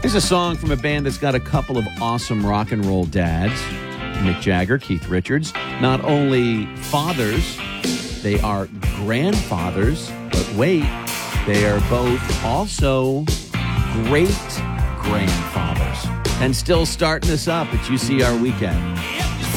Here's a song from a band that's got a couple of awesome rock and roll dads. Mick Jagger, Keith Richards. Not only fathers, they are grandfathers, but wait, they are both also great grandfathers. And still starting us up at UCR Weekend.